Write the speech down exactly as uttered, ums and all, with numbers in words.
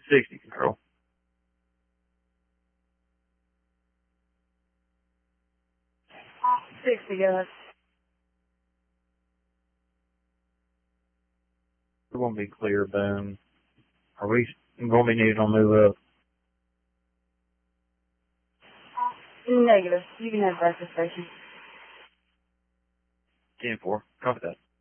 sixty, control. sixty, go ahead. We're going to be clear, boom. Are we going to be needed on move up? Negative. You can have breakfast station. ten four. Copy that.